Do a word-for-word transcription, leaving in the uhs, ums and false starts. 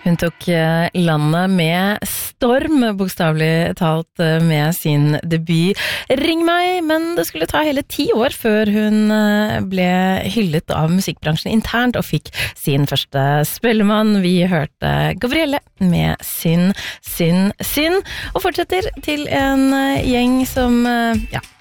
Hun tok landet med storm, bokstavelig talt med sin debut Ring meg, men det skulle ta hele ti år før hun ble hyllet av musikkbransjen internt og fikk sin første spellemann. Vi hørte Gabrielle med Synd, synd, synd, og fortsetter til en gjeng som, ja,